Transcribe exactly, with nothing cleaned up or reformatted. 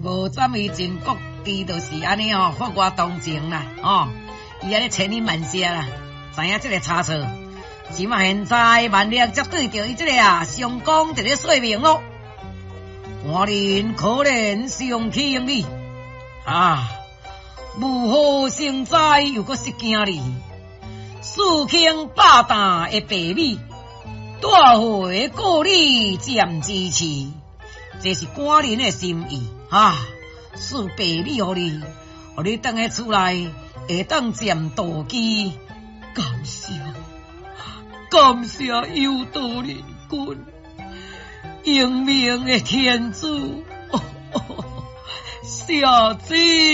无怎伊前国基就是安尼哦，发我同情啦，哦，伊安尼千恩万谢啦，知影这个差错，即嘛现在万历则对着伊这个啊上公伫咧说明咯，我人可怜上卿哩，啊，无好成灾又搁失惊哩，四卿霸大的白米，大会故里占支持，这是官人的心意啊！赐白米互你，互你等下出来会当占道基，感谢感谢有道人君，英明的天主，哦哦、谢之。